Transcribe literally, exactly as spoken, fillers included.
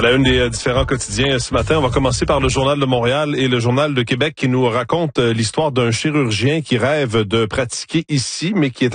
À la une des euh, différents quotidiens ce matin, on va commencer par le Journal de Montréal et le Journal de Québec qui nous raconte euh, l'histoire d'un chirurgien qui rêve de pratiquer ici, mais qui est